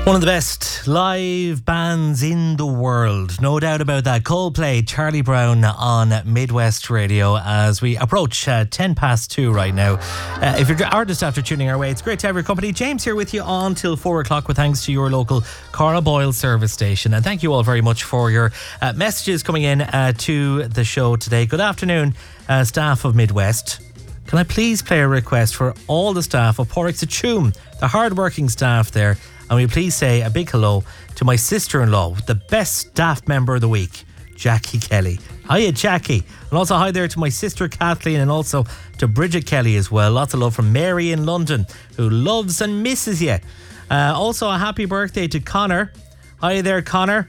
One of the best live bands in the world, no doubt about that. Coldplay, Charlie Brown on Midwest Radio as we approach 10 past 2 right now. If you're artist after tuning our way, it's great to have your company. James here with you on till 4 o'clock with thanks to your local Cara Boyle service station. And thank you all very much for your messages coming in to the show today. Good afternoon, staff of Midwest. Can I please play a request for all the staff of Porrick Tuam, the hard-working staff there? And will you please say a big hello to my sister-in-law, the best staff member of the week, Jackie Kelly. Hiya, Jackie. And also hi there to my sister Kathleen and also to Bridget Kelly as well. Lots of love from Mary in London, who loves and misses you. Also a happy birthday to Connor. Hi there, Connor.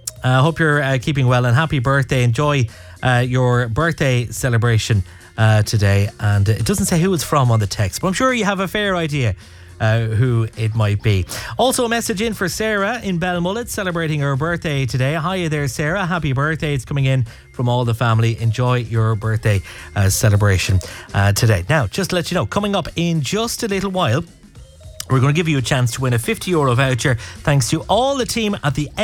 I hope you're keeping well and happy birthday. Enjoy your birthday celebration today. And it doesn't say who it's from on the text, but I'm sure you have a fair idea who it might be. Also a message in for Sarah in Belmullet celebrating her birthday today. Hiya there, Sarah. Happy birthday. It's coming in from all the family. Enjoy your birthday celebration today. Now, just to let you know, coming up in just a little while, we're going to give you a chance to win a €50 voucher thanks to all the team at the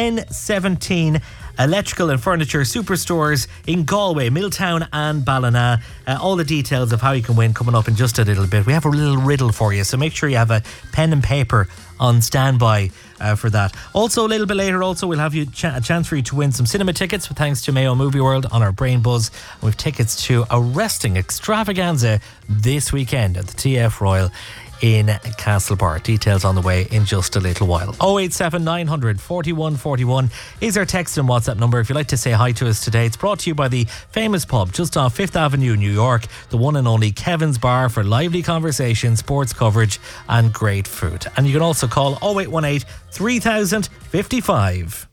N17 Electrical and Furniture Superstores in Galway, Milltown and Ballina. All the details of how you can win coming up in just a little bit. We have a little riddle for you, so make sure you have a pen and paper on standby for that. Also, a little bit later, we'll have you a chance for you to win some cinema tickets thanks to Mayo Movie World on our Brain Buzz. And we've tickets to a wrestling extravaganza this weekend at the TF Royal in Castlebar. Details on the way in just a little while. 087 900 41 41 is our text and WhatsApp number if you'd like to say hi to us today. It's brought to you by the famous pub just off 5th Avenue, New York, the one and only Kevin's Bar for lively conversation, sports coverage and great food. And you can also call 0818 3000 55.